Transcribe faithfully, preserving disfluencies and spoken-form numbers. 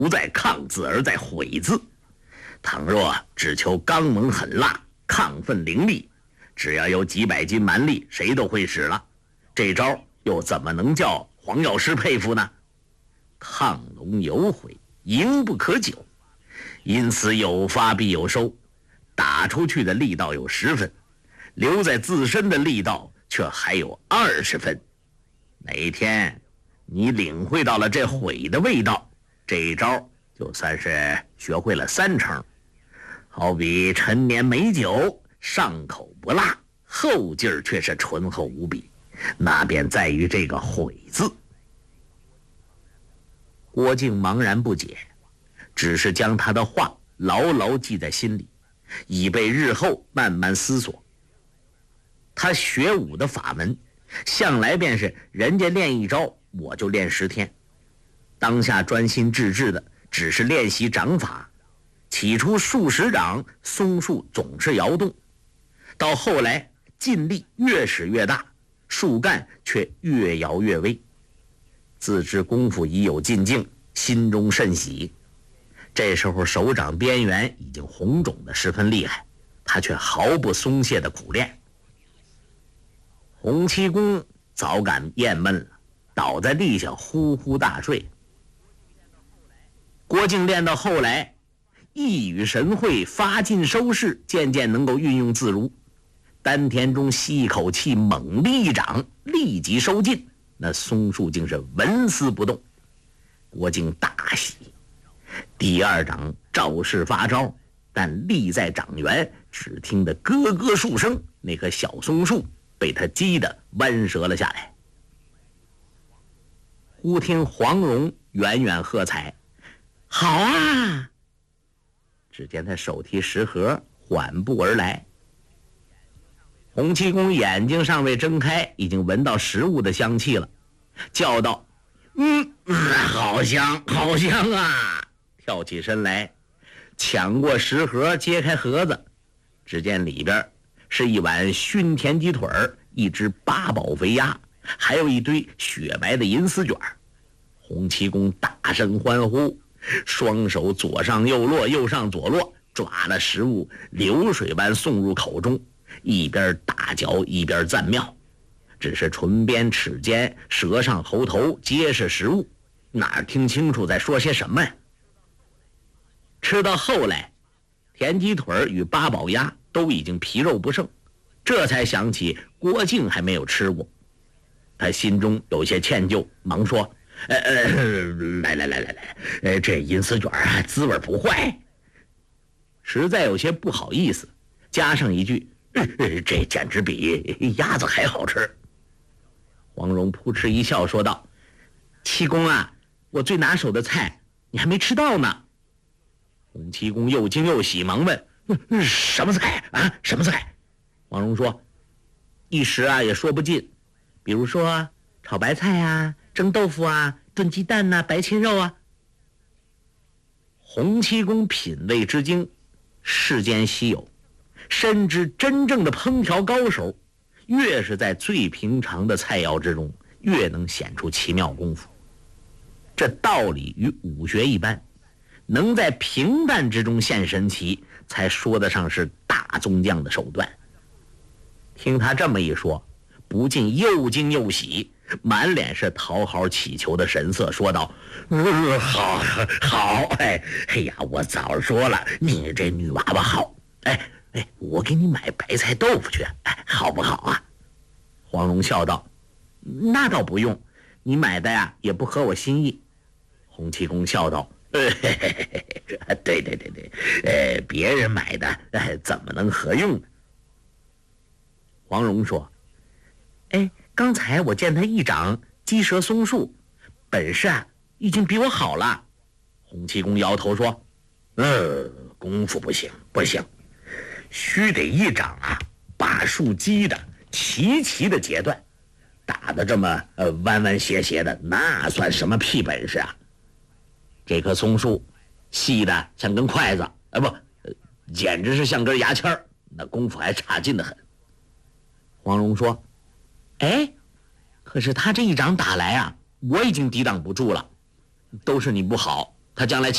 不在抗字，而在悔字。倘若只求刚猛狠辣，亢奋凌厉，只要有几百斤蛮力，谁都会使了。这招又怎么能叫黄药师佩服呢？亢龙有悔，赢不可久，因此有发必有收，打出去的力道有十分，留在自身的力道却还有二十分。哪一天你领会到了这悔的味道，这一招就算是学会了三成。好比陈年美酒，上口不辣，后劲儿却是醇厚无比，那便在于这个悔字。郭靖茫然不解，只是将他的话牢牢记在心里，以备日后慢慢思索。他学武的法门向来便是人家练一招我就练十天，当下专心致志的只是练习掌法。起初数十掌，松树总是摇动，到后来劲力越使越大，树干却越摇越微。自知功夫已有进境，心中甚喜。这时候手掌边缘已经红肿的十分厉害，他却毫不松懈的苦练。洪七公早感厌闷了，倒在地下呼呼大睡。郭靖练到后来，一语神会，发劲收势，渐渐能够运用自如。丹田中吸一口气，猛力一掌，立即收劲，那松树竟是纹丝不动。郭靖大喜，第二掌照式发招，但力在掌缘，只听得咯咯数声，那棵小松树被他击得弯折了下来。忽听黄蓉远远喝彩：“好啊！”只见他手提食盒缓步而来。洪七公眼睛尚未睁开，已经闻到食物的香气了，叫道：“嗯，好香，好香啊！”跳起身来，抢过食盒，揭开盒子，只见里边是一碗熏田鸡腿儿，一只八宝肥鸭，还有一堆雪白的银丝卷。洪七公大声欢呼，双手左上右落，右上左落，抓了食物流水般送入口中，一边大嚼一边赞妙。只是唇边齿间舌上喉头皆是食物，哪听清楚在说些什么呀？吃到后来，田鸡腿与八宝鸭都已经皮肉不剩，这才想起郭靖还没有吃过。他心中有些歉疚，忙说：“呃呃，来来来来来，呃，这银丝卷啊，滋味不坏。”实在有些不好意思，加上一句：“呃、这简直比鸭子还好吃。”黄蓉扑哧一笑，说道：“七公啊，我最拿手的菜你还没吃到呢。”洪七公又惊又喜，忙问：“什么菜啊？什么菜？”黄蓉说：“一时啊也说不尽，比如说炒白菜啊，蒸豆腐啊，炖鸡蛋呐、啊，白切肉啊。”洪七公品味之精，世间稀有，深知真正的烹调高手，越是在最平常的菜肴之中，越能显出奇妙功夫。这道理与武学一般，能在平淡之中现神奇，才说得上是大宗匠的手段。听他这么一说，不禁又惊又喜，满脸是讨好乞求的神色，说道：“呃、好好，哎哎呀，我早说了，你这女娃娃好，哎哎，我给你买白菜豆腐去，哎，好不好啊？”黄蓉笑道：“那倒不用，你买的呀也不合我心意。”洪七公笑道：“呃，嘿嘿嘿，对对对对，呃，别人买的，呃，怎么能合用呢？”黄蓉说：“哎，刚才我见他一掌鸡舌松树，本事啊已经比我好了。”洪七公摇头说：“呃，功夫不行不行，须得一掌啊把树击的齐齐的截断，打得这么呃弯弯斜斜的，那算什么屁本事啊？这棵松树细的像根筷子，啊不，呃、简直是像根牙签儿，那功夫还差劲得很。”黄蓉说：“哎，可是他这一掌打来啊，我已经抵挡不住了，都是你不好，他将来